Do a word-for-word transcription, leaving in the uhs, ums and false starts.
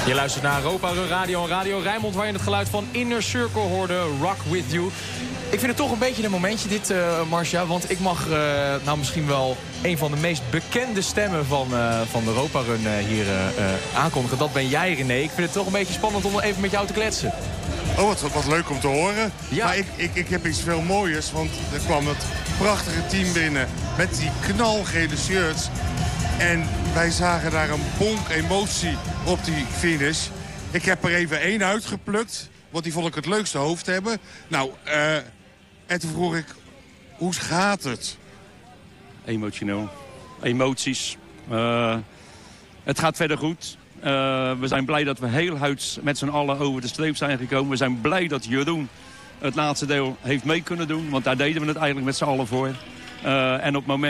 Je luistert naar Europa Radio en Radio Rijnmond, waar je het geluid van Inner Circle hoorde, Rock With You. Ik vind het toch een beetje een momentje dit, uh, Marcia, want ik mag uh, nou misschien wel een van de meest bekende stemmen van, uh, van de Europa Run uh, hier uh, uh, aankondigen. Dat ben jij, René. Ik vind het toch een beetje spannend om even met jou te kletsen. Oh, wat, wat leuk om te horen. Ja. Maar ik, ik, ik heb iets veel mooiers, want er kwam het prachtige team binnen met die knalgele shirts. En wij zagen daar een bonk emotie op die finish. Ik heb er even één uitgeplukt, want die vond ik het leukste hoofd hebben. Nou, uh, en toen vroeg ik, hoe gaat het? Emotioneel. Emoties. Uh, het gaat verder goed. Uh, we zijn blij dat we heel huids met z'n allen over de streep zijn gekomen. We zijn blij dat Jeroen het laatste deel heeft mee kunnen doen. Want daar deden we het eigenlijk met z'n allen voor. Uh, en op het moment